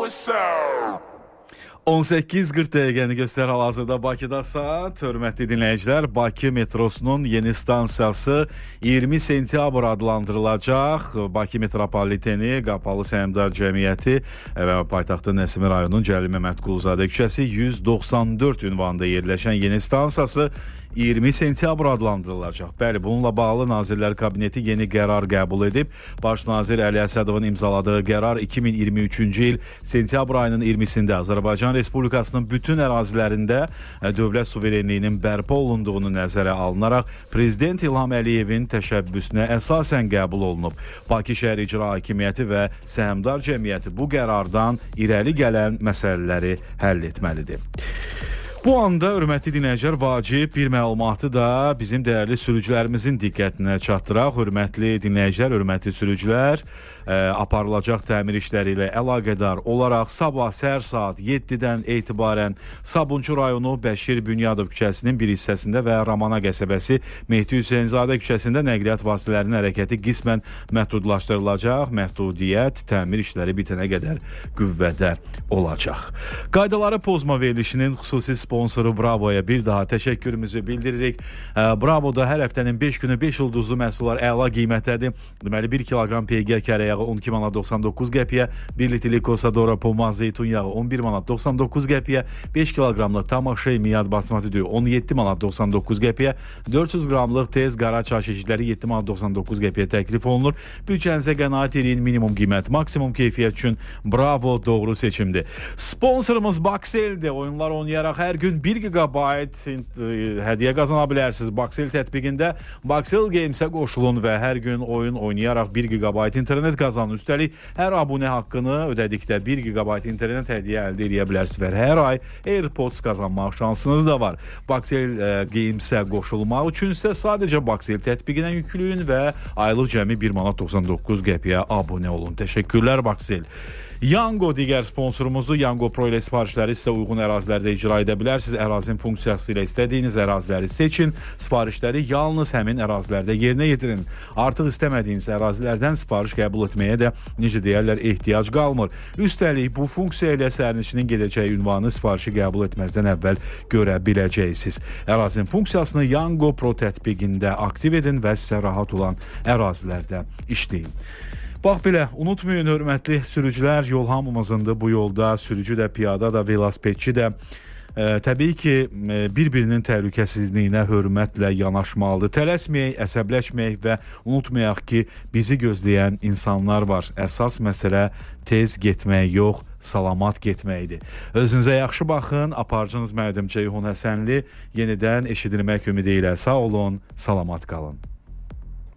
18:40 dəqiqəni göstər hal-hazırda Bakıda saat. Hörmətli dinləyicilər, Bakı metrosunun yeni stansiyası 20 sentyabr adlandırılacaq. Bakı metropoliteni, Qapalı Səhmdar Cəmiyyəti və paytaxtın Nəsimi rayonunun Cəlil Məmmədquluzadə küçəsi 194 ünvanında yerləşən yeni stansiyası 20 sentyabr adlandırılacaq. Bəli, bununla bağlı Nazirlər Kabineti yeni qərar qəbul edib. Baş nazir Əli Əsədovun imzaladığı qərar 2023-cü il sentyabr ayının 20-sində Azərbaycan Respublikasının bütün ərazilərində dövlət suverenliyinin bərpa olunduğunu nəzərə alınaraq Prezident İlham Əliyevin təşəbbüsünə əsasən qəbul olunub. Bakı şəhər İcra Hakimiyyəti və Səhmdar Cəmiyyəti bu qərardan irəli gələn məsələləri həll etməlidir. Bu anda hörmətli dinləyicilər, vacib bir məlumatı da bizim dəyərli sürücülərimizin diqqətinə çatdıraq. Hörmətli dinləyicilər, hörmətli sürücülər, aparılacaq təmir işləri ilə əlaqədar olaraq sabah səhər saat 7-dən etibarən Sabunçu rayonu Bəşir Bünyadov küçəsinin bir hissəsində və Ramana qəsəbəsi Mehdi Hüseynzadə küçəsində nəqliyyat vasitələrinin hərəkəti qismən məhdudlaşdırılacaq. Məhdudiyyət təmir işləri bitənə qədər qüvvədə olacaq. Qaydaları pozma verilişinin xüsusi sponsoru Bravo'ya bir daha təşəkkürümüzü bildiririk. Bravo'da hər həftənin 5 günü 5 ulduzlu məhsullar əla qiymətdədir. Deməli 1 kiloqram PG kərə yağı 12 manat 99 qəpiyə, 1 litrlik Kosadora Poma zeytun yağı 11 manat 99 qəpiyə, 5 kiloqramlıq Tamaşey Miyad basmati düyü 17 manat 99 qəpiyə, 400 qramlıq tez qara çay çeşidləri 7 manat 99 qəpiyə təklif olunur. Büdcənizə qənaət edin, minimum qiymət, maksimum keyfiyyət üçün Bravo doğru seçimdir. Sponsorumuz Baxel'dir. Oyunlar oynayaraq hər gün 1 GB hədiyyə qazana bilərsiniz. Baxel tətbiqində Baxel Games'ə qoşulun və hər gün oyun oynayaraq 1 GB internet qazanın. Üstəlik hər abunə haqqını ödədikdə 1 GB internet hədiyyə əldə edə bilərsiniz və hər ay AirPods qazanmaq şansınız da var. Baxel Games'ə qoşulmaq üçün isə sadəcə Baxel tətbiqinə yükləyin və aylıq cəmi 1 manat 99 qəpiyə abunə olun. Təşəkkürlər Baxel. Yango digər sponsorumuzdur. Yango Pro ilə sifarişləri sizə uyğun ərazilərdə icra edə bilərsiniz. Ərazinin funksiyası ilə istədiyiniz əraziləri seçin. Sifarişləri yalnız həmin ərazilərdə yerinə yetirin. Artıq istəmədiyiniz ərazilərdən sifariş qəbul etməyə də, necə deyərlər, ehtiyac qalmır. Üstəlik, bu funksiya ilə sərnişinin gedəcəyi ünvanı sifarişi qəbul etməzdən əvvəl görə biləcəksiniz. Ərazinin funksiyasını Yango Pro tətbiqində aktiv edin və sizə rahat olan ərazilərdə işləyin. Bax belə, unutmayın hörmətli sürücülər, yol hamımızındır. Bu yolda sürücü də, piyada da, velosipedçi də təbii ki, bir-birinin təhlükəsizliyinə hörmətlə yanaşmalıdır. Tələsməyək, əsəbləşməyək və unutmayaq ki, bizi gözləyən insanlar var. Əsas məsələ tez getmək yox, salamat getməkdir. Özünüzə yaxşı baxın. Aparıcınız müəllim Ceyhun Həsənli. Yenidən eşidilmək ümidi ilə sağ olun, salamat qalın.